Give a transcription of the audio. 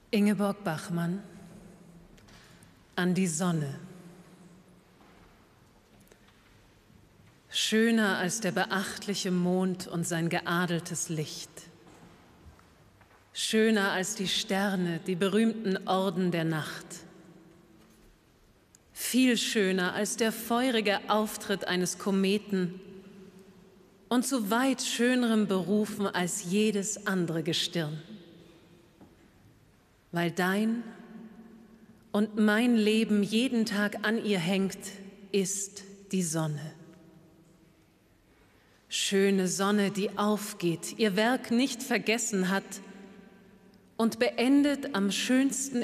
Ingeborg Bachmann an die Sonne. Schöner als der beachtliche Mond und sein geadeltes Licht. Schöner als die Sterne, die berühmten Orden der Nacht. Viel schöner als der feurige Auftritt eines Kometen und zu weit schönerem berufen als jedes andere Gestirn. Weil dein und mein Leben jeden Tag an ihr hängt, ist die Sonne. Schöne Sonne, die aufgeht, ihr Werk nicht vergessen hat und beendet am schönsten